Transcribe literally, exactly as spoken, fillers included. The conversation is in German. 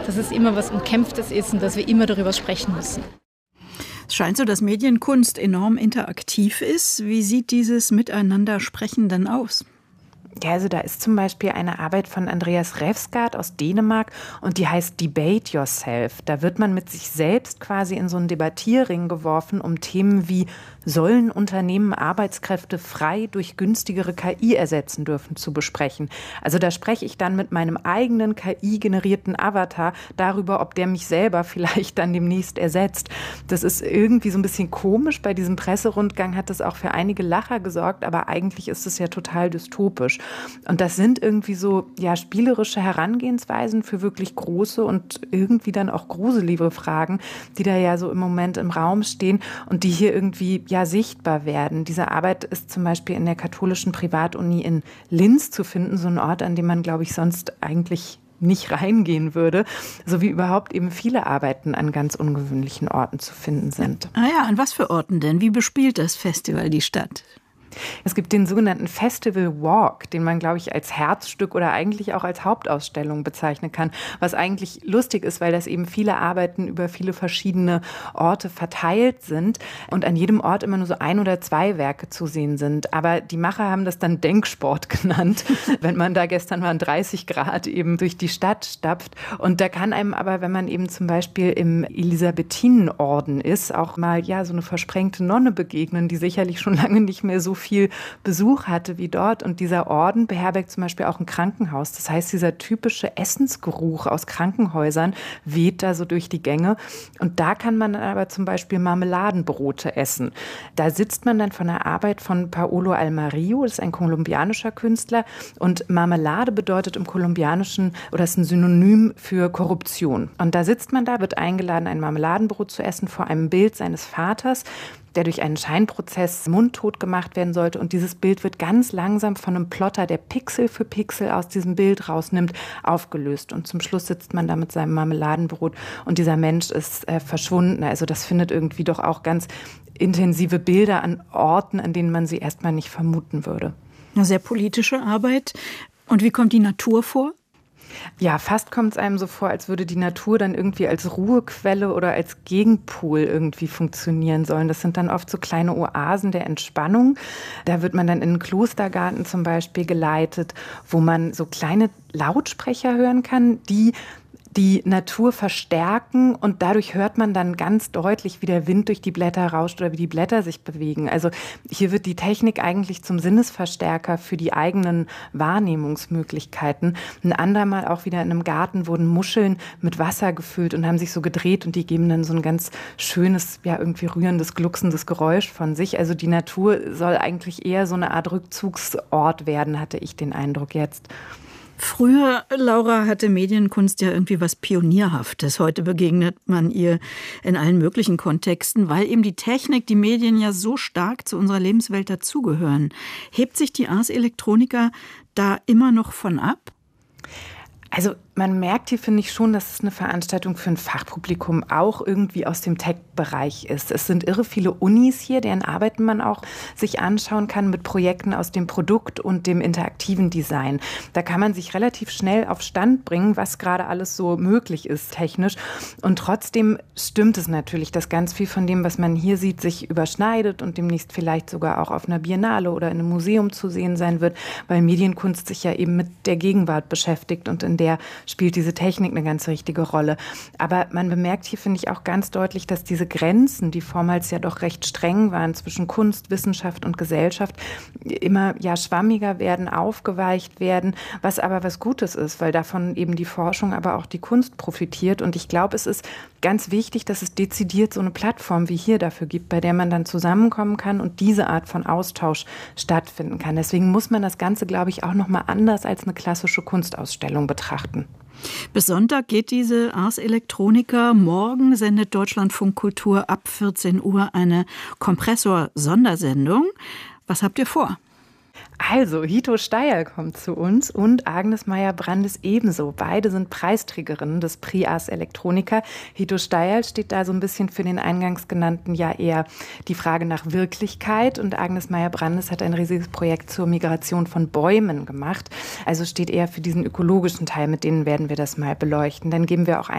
dass es immer was Umkämpftes ist und dass wir immer darüber sprechen müssen. Es scheint so, dass Medienkunst enorm interaktiv ist. Wie sieht dieses Miteinander-Sprechen denn aus? Ja, also da ist zum Beispiel eine Arbeit von Andreas Refsgaard aus Dänemark und die heißt Debate Yourself. Da wird man mit sich selbst quasi in so einen Debattierring geworfen, um Themen wie sollen Unternehmen Arbeitskräfte frei durch günstigere K I ersetzen dürfen, zu besprechen. Also da spreche ich dann mit meinem eigenen K I-generierten Avatar darüber, ob der mich selber vielleicht dann demnächst ersetzt. Das ist irgendwie so ein bisschen komisch. Bei diesem Presserundgang hat das auch für einige Lacher gesorgt, aber eigentlich ist es ja total dystopisch. Und das sind irgendwie so ja spielerische Herangehensweisen für wirklich große und irgendwie dann auch gruselige Fragen, die da ja so im Moment im Raum stehen und die hier irgendwie ja sichtbar werden. Diese Arbeit ist zum Beispiel in der katholischen Privatuni in Linz zu finden, so ein Ort, an dem man, glaube ich, sonst eigentlich nicht reingehen würde, so wie überhaupt eben viele Arbeiten an ganz ungewöhnlichen Orten zu finden sind. Ah ja, an was für Orten denn? Wie bespielt das Festival die Stadt? Es gibt den sogenannten Festival Walk, den man, glaube ich, als Herzstück oder eigentlich auch als Hauptausstellung bezeichnen kann, was eigentlich lustig ist, weil das eben viele Arbeiten über viele verschiedene Orte verteilt sind und an jedem Ort immer nur so ein oder zwei Werke zu sehen sind. Aber die Macher haben das dann Denksport genannt, wenn man da gestern waren dreißig Grad eben durch die Stadt stapft. Und da kann einem aber, wenn man eben zum Beispiel im Elisabethinenorden ist, auch mal ja so eine versprengte Nonne begegnen, die sicherlich schon lange nicht mehr so viel Besuch hatte wie dort. Und dieser Orden beherbergt zum Beispiel auch ein Krankenhaus. Das heißt, dieser typische Essensgeruch aus Krankenhäusern weht da so durch die Gänge. Und da kann man dann aber zum Beispiel Marmeladenbrote essen. Da sitzt man dann von der Arbeit von Paolo Almario, das ist ein kolumbianischer Künstler. Und Marmelade bedeutet im Kolumbianischen, oder ist ein Synonym für Korruption. Und da sitzt man da, wird eingeladen, ein Marmeladenbrot zu essen vor einem Bild seines Vaters, der durch einen Scheinprozess mundtot gemacht werden sollte. Und dieses Bild wird ganz langsam von einem Plotter, der Pixel für Pixel aus diesem Bild rausnimmt, aufgelöst. Und zum Schluss sitzt man da mit seinem Marmeladenbrot und dieser Mensch ist äh, verschwunden. Also das findet irgendwie doch auch ganz intensive Bilder an Orten, an denen man sie erstmal nicht vermuten würde. Eine sehr politische Arbeit. Und wie kommt die Natur vor? Ja, fast kommt es einem so vor, als würde die Natur dann irgendwie als Ruhequelle oder als Gegenpol irgendwie funktionieren sollen. Das sind dann oft so kleine Oasen der Entspannung. Da wird man dann in einen Klostergarten zum Beispiel geleitet, wo man so kleine Lautsprecher hören kann, die die Natur verstärken und dadurch hört man dann ganz deutlich, wie der Wind durch die Blätter rauscht oder wie die Blätter sich bewegen. Also hier wird die Technik eigentlich zum Sinnesverstärker für die eigenen Wahrnehmungsmöglichkeiten. Ein andermal auch wieder in einem Garten wurden Muscheln mit Wasser gefüllt und haben sich so gedreht und die geben dann so ein ganz schönes, ja irgendwie rührendes, glucksendes Geräusch von sich. Also die Natur soll eigentlich eher so eine Art Rückzugsort werden, hatte ich den Eindruck jetzt. Früher, Laura, hatte Medienkunst ja irgendwie was Pionierhaftes. Heute begegnet man ihr in allen möglichen Kontexten, weil eben die Technik, die Medien ja so stark zu unserer Lebenswelt dazugehören. Hebt sich die Ars Electronica da immer noch von ab? Also man merkt hier, finde ich schon, dass es eine Veranstaltung für ein Fachpublikum auch irgendwie aus dem Tech-Bereich ist. Es sind irre viele Unis hier, deren Arbeiten man auch sich anschauen kann mit Projekten aus dem Produkt- und dem interaktiven Design. Da kann man sich relativ schnell auf Stand bringen, was gerade alles so möglich ist technisch. Und trotzdem stimmt es natürlich, dass ganz viel von dem, was man hier sieht, sich überschneidet und demnächst vielleicht sogar auch auf einer Biennale oder in einem Museum zu sehen sein wird, weil Medienkunst sich ja eben mit der Gegenwart beschäftigt und in der spielt diese Technik eine ganz richtige Rolle. Aber man bemerkt hier, finde ich, auch ganz deutlich, dass diese Grenzen, die vormals ja doch recht streng waren zwischen Kunst, Wissenschaft und Gesellschaft, immer ja schwammiger werden, aufgeweicht werden, was aber was Gutes ist, weil davon eben die Forschung, aber auch die Kunst profitiert. Und ich glaube, es ist ganz wichtig, dass es dezidiert so eine Plattform wie hier dafür gibt, bei der man dann zusammenkommen kann und diese Art von Austausch stattfinden kann. Deswegen muss man das Ganze, glaube ich, auch noch mal anders als eine klassische Kunstausstellung betrachten. Bis Sonntag geht diese Ars Electronica. Morgen sendet Deutschlandfunk Kultur ab vierzehn Uhr eine Kompressor-Sondersendung. Was habt ihr vor? Also, Hito Steyerl kommt zu uns und Agnes Meyer-Brandes ebenso. Beide sind Preisträgerinnen des Prix Ars Electronica. Hito Steyerl steht da so ein bisschen für den eingangs genannten ja eher die Frage nach Wirklichkeit und Agnes Meyer-Brandes hat ein riesiges Projekt zur Migration von Bäumen gemacht. Also steht eher für diesen ökologischen Teil, mit denen werden wir das mal beleuchten. Dann geben wir auch